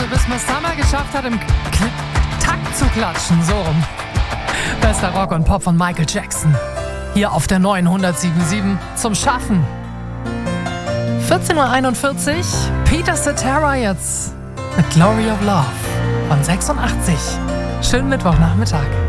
bis Miss Summer geschafft hat, im Takt zu klatschen. So rum. Bester Rock und Pop von Michael Jackson. Hier auf der neuen 107.7 zum Schaffen. 14.41 Uhr. Peter Cetera jetzt mit Glory of Love von 86. Schönen Mittwochnachmittag.